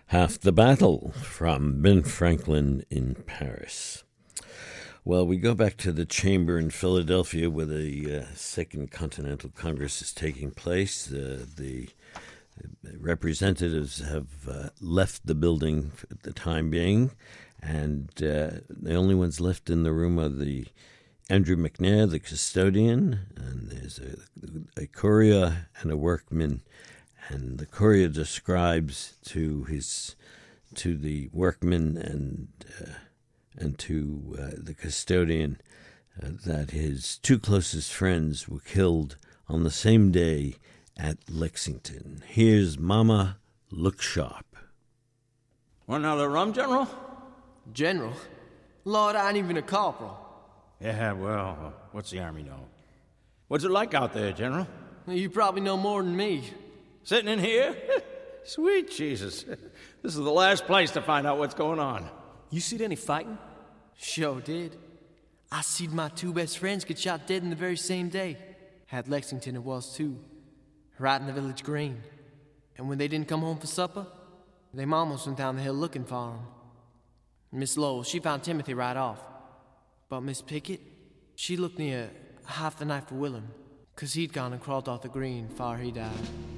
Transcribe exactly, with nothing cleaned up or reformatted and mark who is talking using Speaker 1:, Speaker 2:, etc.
Speaker 1: Half the Battle from Ben Franklin in Paris. Well, we go back to the chamber in Philadelphia where the uh, Second Continental Congress is taking place. Uh, the representatives have uh, left the building at the time being, and uh, the only ones left in the room are the Andrew McNair, the custodian, and there's a, a courier and a workman. And the courier describes to his to the workman and uh, and to uh, the custodian uh, that his two closest friends were killed on the same day at Lexington. Here's Mama Look Sharp.
Speaker 2: Want another rum, General?
Speaker 3: General? Lord, I ain't even a corporal.
Speaker 2: Yeah, well, what's the Army know? What's it like out there, General?
Speaker 3: You probably know more than me.
Speaker 2: Sitting in here? Sweet Jesus. This is the last place to find out what's going on.
Speaker 3: You seen any fighting? Sure did. I seen my two best friends get shot dead in the very same day. At Lexington it was, too. Right in the village green. And when they didn't come home for supper, they mamas went down the hill looking for 'em. Miss Lowell, she found Timothy right off. But Miss Pickett, she looked near half the night for Willem, 'cause he'd gone and crawled off the green far he died.